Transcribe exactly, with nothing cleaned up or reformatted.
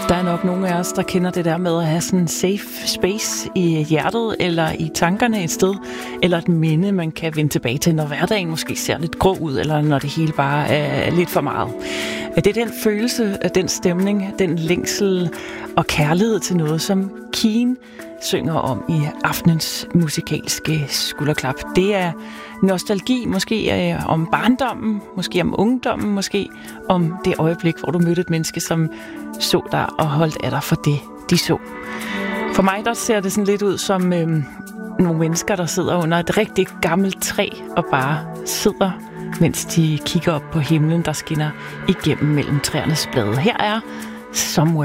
Der er nok nogle af os, der kender det der med at have sådan en safe space i hjertet eller i tankerne et sted, eller et minde, man kan vende tilbage til, når hverdagen måske ser lidt grå ud, eller når det hele bare er lidt for meget. Det er den følelse, den stemning, den længsel og kærlighed til noget, som Keane synger om i aftenens musikalske skulderklap. Det er nostalgi, måske om barndommen, måske om ungdommen, måske om det øjeblik, hvor du mødte et menneske, som så dig og holdt af dig for det, de så. For mig der ser det sådan lidt ud som øh, nogle mennesker, der sidder under et rigtig gammelt træ og bare sidder, mens de kigger op på himlen, der skinner igennem mellem træernes blade. Her er Somewhere